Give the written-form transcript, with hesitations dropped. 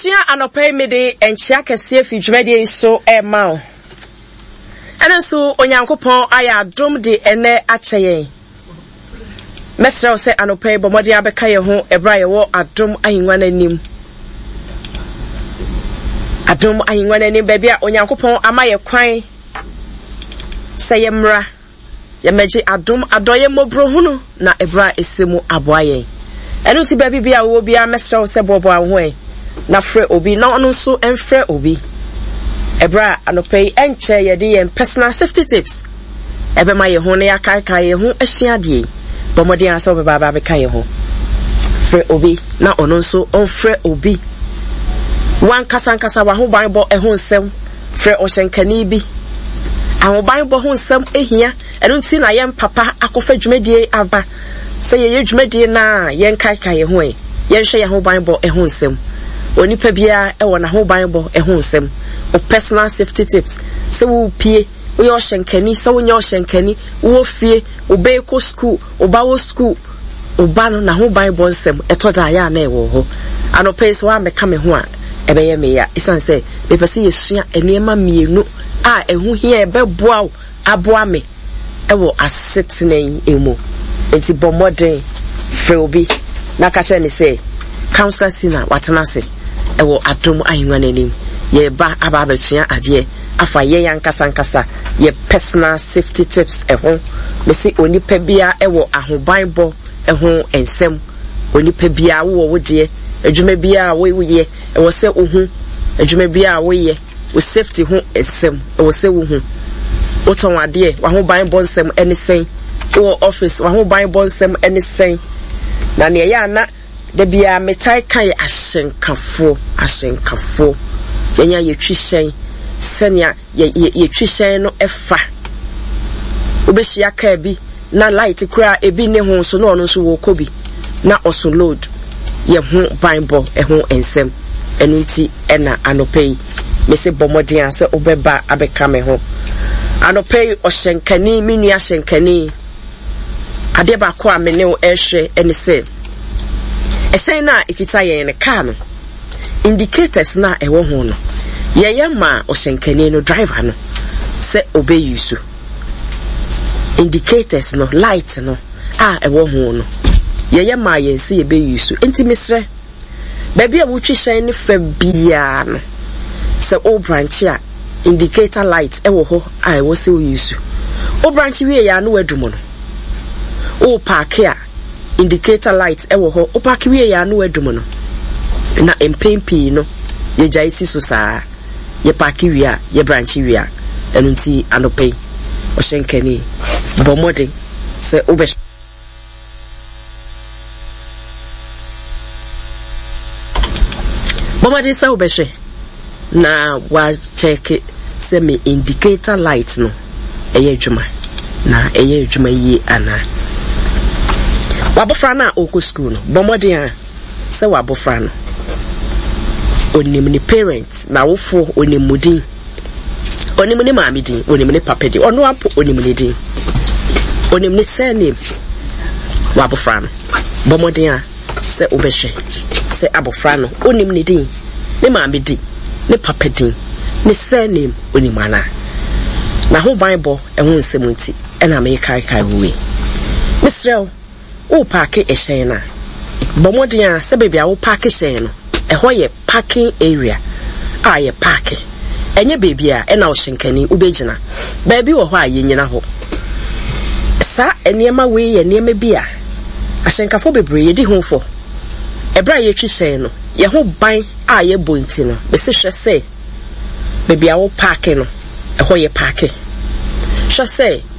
Abusua anope mede enchia kese fi dwumade so mao. Ene so onyankopon aya adom de ene akyeye. Mesra se anope bomode abeka ye ho ebra ye wo adom ahinwa nanim. Adom ahinwa nanim ba bia onyankopon ama ye kwan se ye mra ye meji adom adoye mobro hunu na ebra esemu aboaye. Enu ti ba bia wo bia mesra se bobo ahwe. Na frɛ obi na ɔno nso ɛmfrɛ obi ebra anopɛ ɛnkyɛ yɛde yɛn personal safety tips ɛbɛma yɛ ho na yɛakaaka yɛ ho ahyia de bɔmɔden asɛ ɔbɛba bɛka yɛ ho frɛ obi na ɔno nso ɔmfrɛ obi wan kasa wa ho ban bɔ ɛho nsɛm frɛ ɔhyɛnkani bi ahoban bɔ ho nsɛm ehia ɛno nti na yɛn papa akɔfa dwumadie aba sɛ yɛyɛ dwumadie na yɛn kaaka yɛ ho yɛnhwɛ yɛn ho ban bɔ ɛho nsɛm onipa bia ewo na ho ban bo ehun sem o personal safety tips se wo pie wo yo hyenkani se wo nya hyenkani wo fie wo be ko school wo ba wo school wo ba no na ho ban bo nsem etoda ya na ewo ho anope se wa meka me ho a ebeye me ya isan se me pese yesua enema mienu a ehu hia ebeboa wo aboa me ewo asetenen emu enti bomoden frɛ obi na ka hye ne se counselor sina watenase ewo adom ahinwa nanim ye ba aba besua ade afa ye yankasa ye personal safety tips ehon me se onipa bia ewo ahoban bo ehon ensem onipa bia wo de adwuma bia wo ye ewo se ohu adwuma bia wo ye wo safety ho esem ewo se wo hu woton ade wa ho ban bo nsem anything wo office wa ho ban bo nsem anything na ne ya na de bia metai kai ahyenkafo yenya yetwishen senia yetwishen no efa obehia ka bi na light kura ebi ne ho so no ono so wo kobi na oso load ye ho bible ho ensem enunti ena anopei me se bomodin ase obeba abeka me ho anopei ohyenkani minu ahyenkani ade ba ko amene o ehwe ene se esen na ikita ye ne car no indicators na ewo ho no ye ma ohyenkani no driver no se obeyusu indicators no light no ewo ho no ye ma ye se ye beyusu enti misre baby a wutwi hyen ne fa bia no se o branch a indicator light ewo ho ewo se oyusu o branch wie ya no wadumo no o park a indicator light ewo ho o park wie ya no wadumo no na empempi no ye jaisi so saa ye park wie a ye branch wie a enunti anopei o shenkani bomode se obe bomode se obehwe na wa check se me indicator light no eye adwuma na eye adwuma yi ana wabofra na oko school no bomode a se wabofra no onim ni parents na wofo onimudin onim ni maamidin onim ni papedi ono apo onim ni din onim ni surname wabofra no bomode a se obehwe se abofra no onim ni din ni maamidin ni papedin ni surname onimana na ho bible ehun semunti ena me kai we Israel o park e hyen na bomodin a se bebia wo park hyen no eho ye parking area ye park enye bebia ena wo hyenkani ubegina baabi wo ho ye nyina ho sa eniema we ye niema bia ahyenkafo bebre ye di ho fo ebra ye twi hyen no ye ho ban ye bonti no be se hwe se bebia wo park no eho ye park hwe se